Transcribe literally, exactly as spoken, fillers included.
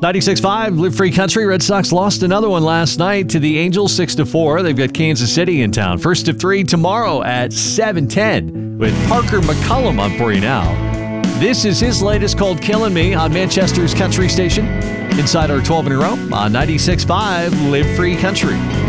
ninety-six point five, Live Free Country. Red Sox lost another one last night to the Angels, six to four. They've got Kansas City in town. First of three tomorrow at seven ten with Parker McCullum on for you now. This is his latest called Killing Me on Manchester's country station. Inside our twelve in a row on ninety-six point five, Live Free Country.